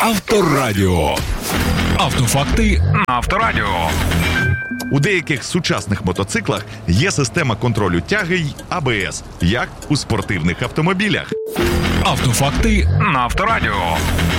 Авторадіо. Автофакти на Авторадіо. У деяких сучасних мотоциклах є система контролю тяги й АБС, як у спортивних автомобілях. Автофакти на Авторадіо.